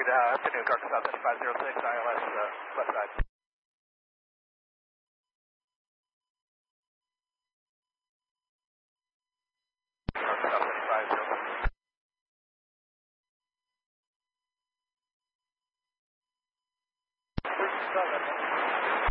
afternoon, Carcass South 3506, ILS left side. Carcass South 3506. 37.